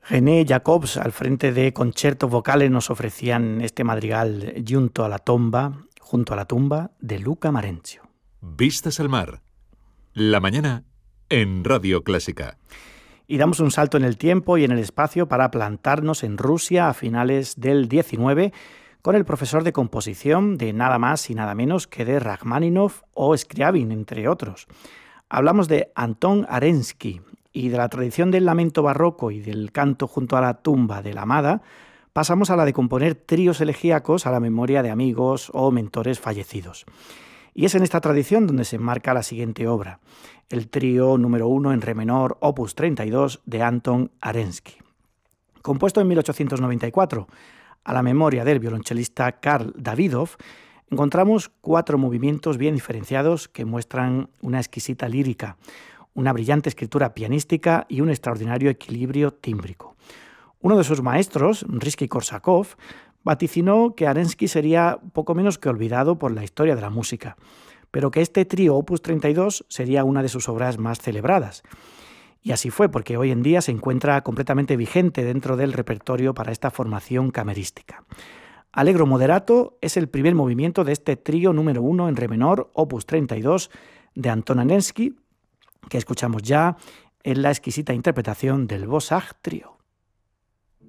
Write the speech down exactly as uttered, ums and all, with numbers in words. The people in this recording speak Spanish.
René Jacobs, al frente de conciertos vocales, nos ofrecían este madrigal junto a la tumba, junto a la tumba de Luca Marenzio. Vistas al mar. La mañana en Radio Clásica. Y damos un salto en el tiempo y en el espacio para plantarnos en Rusia a finales del diecinueve con el profesor de composición de nada más y nada menos que de Rachmaninoff o Scriabin, entre otros. Hablamos de Anton Arensky, y de la tradición del lamento barroco y del canto junto a la tumba de la amada, pasamos a la de componer tríos elegíacos a la memoria de amigos o mentores fallecidos. Y es en esta tradición donde se enmarca la siguiente obra, el trío número uno en re menor, opus treinta y dos, de Anton Arensky. Compuesto en mil ochocientos noventa y cuatro, a la memoria del violonchelista Karl Davidov, encontramos cuatro movimientos bien diferenciados que muestran una exquisita lírica, una brillante escritura pianística y un extraordinario equilibrio tímbrico. Uno de sus maestros, Rimski-Korsakov, vaticinó que Arensky sería poco menos que olvidado por la historia de la música, pero que este trío opus treinta y dos sería una de sus obras más celebradas. Y así fue, porque hoy en día se encuentra completamente vigente dentro del repertorio para esta formación camerística. Allegro moderato es el primer movimiento de este trío número uno en re menor, opus treinta y dos, de Anton Arensky, que escuchamos ya en la exquisita interpretación del Bossach Trío.